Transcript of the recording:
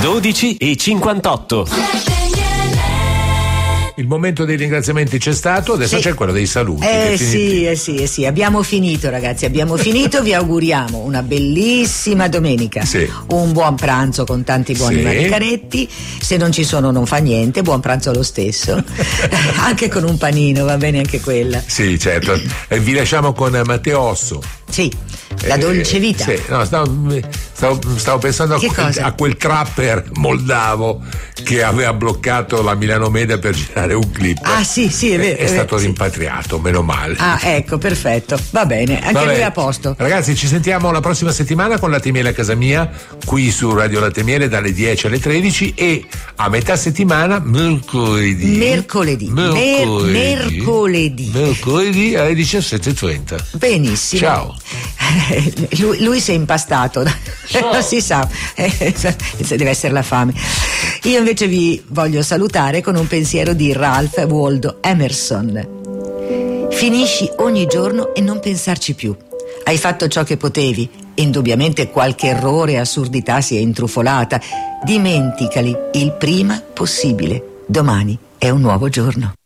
12:58. Il momento dei ringraziamenti c'è stato, adesso c'è quello dei saluti. Sì, abbiamo finito, ragazzi, abbiamo finito. Vi auguriamo una bellissima domenica, un buon pranzo con tanti buoni manicaretti. Se non ci sono non fa niente, buon pranzo lo stesso. Anche con un panino, va bene anche quella. Sì, certo. Vi lasciamo con Matteo Osso. Sì, la dolce vita. No, stavo pensando a quel trapper moldavo che aveva bloccato la Milano Media per girare un clip. Sì, è vero. È stato rimpatriato, meno male. Ecco, perfetto. Va bene, anche lui a posto. Ragazzi, ci sentiamo la prossima settimana con Latte Miele a casa mia, qui su Radio Latte Miele dalle 10 alle 13 e a metà settimana mercoledì alle 17:30. Benissimo. Ciao. Lui si è impastato. Non si sa, deve essere la fame. Io invece vi voglio salutare con un pensiero di Ralph Waldo Emerson. Finisci ogni giorno e non pensarci più. Hai fatto ciò che potevi, indubbiamente qualche errore e assurdità si è intrufolata. Dimenticali il prima possibile. Domani è un nuovo giorno.